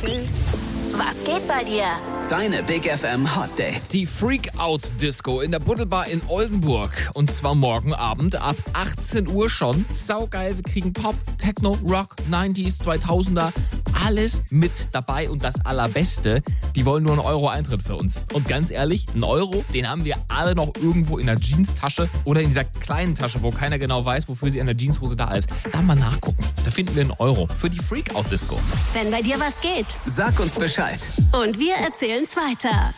Was geht bei dir? Deine Big FM Hot Dates. Die Freak-Out Disco in der Buddelbar in Oldenburg. Und zwar morgen Abend ab 18 Uhr schon. Saugeil, wir kriegen Pop, Techno, Rock, 90s, 2000er. Alles mit dabei und das Allerbeste, die wollen nur 1 Euro Eintritt für uns. Und ganz ehrlich, 1 Euro, den haben wir alle noch irgendwo in der Jeanstasche oder in dieser kleinen Tasche, wo keiner genau weiß, wofür sie in der Jeanshose da ist. Da mal nachgucken. Da finden wir 1 Euro für die Freak-Out Disco. Wenn bei dir was geht. Sag uns Bescheid. Und wir erzählen's weiter.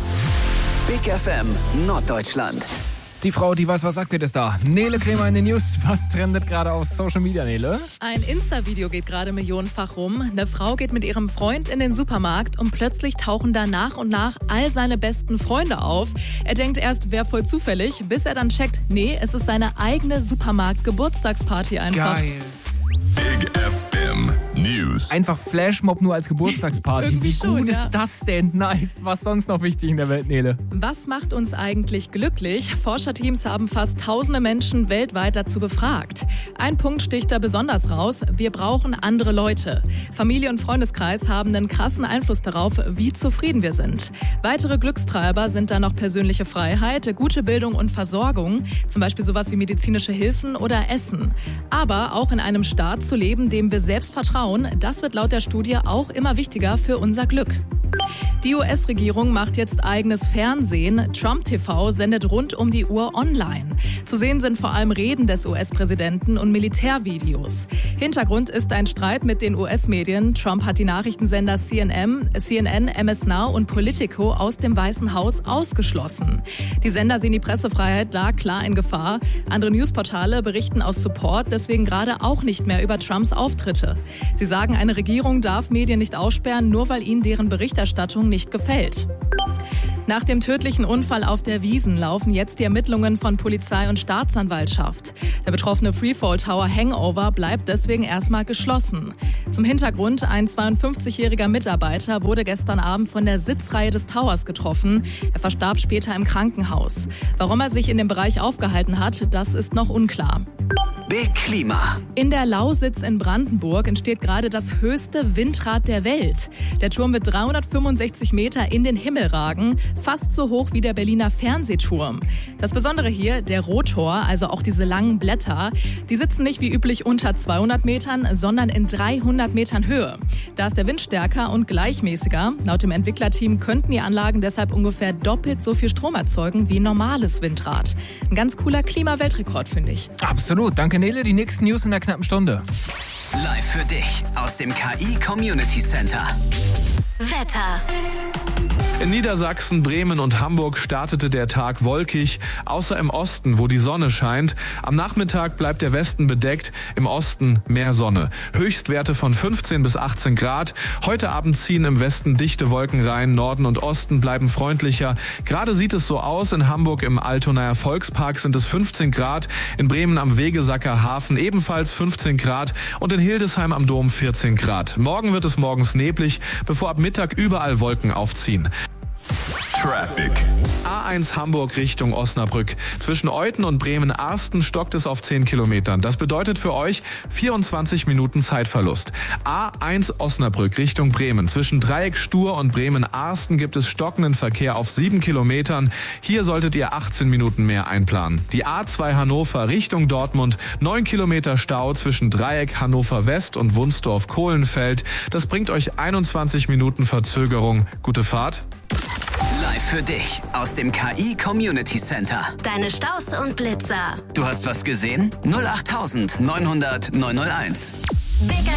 Big FM Norddeutschland. Die Frau, die weiß, was sagt, wird es da. Nele Kremer in den News. Was trendet gerade auf Social Media, Nele? Ein Insta-Video geht gerade millionenfach rum. Eine Frau geht mit ihrem Freund in den Supermarkt und plötzlich tauchen da nach und nach all seine besten Freunde auf. Er denkt erst, wäre voll zufällig, bis er dann checkt, nee, es ist seine eigene Supermarkt-Geburtstagsparty einfach. Geil. Big FM News. Einfach Flashmob nur als Geburtstagsparty. Irgendwie Wie schon, gut ja. ist das denn? Nice. Was sonst noch wichtig in der Welt, Nele? Was macht uns eigentlich glücklich? Forscherteams haben fast tausende Menschen weltweit dazu befragt. Ein Punkt sticht da besonders raus. Wir brauchen andere Leute. Familie und Freundeskreis haben einen krassen Einfluss darauf, wie zufrieden wir sind. Weitere Glückstreiber sind da noch persönliche Freiheit, gute Bildung und Versorgung. Zum Beispiel sowas wie medizinische Hilfen oder Essen. Aber auch in einem Staat zu leben, dem wir selbst vertrauen, das wird laut der Studie auch immer wichtiger für unser Glück. Die US-Regierung macht jetzt eigenes Fernsehen. Trump TV sendet rund um die Uhr online. Zu sehen sind vor allem Reden des US-Präsidenten und Militärvideos. Hintergrund ist ein Streit mit den US-Medien. Trump hat die Nachrichtensender CNN, MS Now und Politico aus dem Weißen Haus ausgeschlossen. Die Sender sehen die Pressefreiheit da klar in Gefahr. Andere Newsportale berichten aus Support deswegen gerade auch nicht mehr über Trumps Auftritte. Sie sagen, eine Regierung darf Medien nicht aussperren, nur weil ihnen deren Berichterstattung nicht gefällt. Nach dem tödlichen Unfall auf der Wiesn laufen jetzt die Ermittlungen von Polizei und Staatsanwaltschaft. Der betroffene Freefall Tower Hangover bleibt deswegen erstmal geschlossen. Zum Hintergrund, ein 52-jähriger Mitarbeiter wurde gestern Abend von der Sitzreihe des Towers getroffen. Er verstarb später im Krankenhaus. Warum er sich in dem Bereich aufgehalten hat, das ist noch unklar. Big Klima. In der Lausitz in Brandenburg entsteht gerade das höchste Windrad der Welt. Der Turm wird 365 Meter in den Himmel ragen, fast so hoch wie der Berliner Fernsehturm. Das Besondere hier, der Rotor, also auch diese langen Blätter, die sitzen nicht wie üblich unter 200 Metern, sondern in 300 Metern Höhe. Da ist der Wind stärker und gleichmäßiger. Laut dem Entwicklerteam könnten die Anlagen deshalb ungefähr doppelt so viel Strom erzeugen wie ein normales Windrad. Ein ganz cooler Klimaweltrekord, finde ich. Absolut. Danke, Nele. Die nächsten News in der knappen Stunde. Live für dich aus dem KI Community Center. Wetter. In Niedersachsen, Bremen und Hamburg startete der Tag wolkig, außer im Osten, wo die Sonne scheint. Am Nachmittag bleibt der Westen bedeckt, im Osten mehr Sonne. Höchstwerte von 15 bis 18 Grad. Heute Abend ziehen im Westen dichte Wolken rein, Norden und Osten bleiben freundlicher. Gerade sieht es so aus, in Hamburg im Altonaer Volkspark sind es 15 Grad, in Bremen am Wegesacker Hafen ebenfalls 15 Grad und in Hildesheim am Dom 14 Grad. Morgen wird es morgens neblig, bevor ab Mittag überall Wolken aufziehen. Traffic. A1 Hamburg Richtung Osnabrück. Zwischen Euthen und Bremen-Arsten stockt es auf 10 Kilometern. Das bedeutet für euch 24 Minuten Zeitverlust. A1 Osnabrück Richtung Bremen. Zwischen Dreieck-Stur und Bremen-Arsten gibt es stockenden Verkehr auf 7 Kilometern. Hier solltet ihr 18 Minuten mehr einplanen. Die A2 Hannover Richtung Dortmund. 9 Kilometer Stau zwischen Dreieck Hannover West und Wunsdorf-Kohlenfeld. Das bringt euch 21 Minuten Verzögerung. Gute Fahrt. Live für dich aus dem KI Community Center. Deine Staus und Blitzer. Du hast was gesehen? 08900 901. Big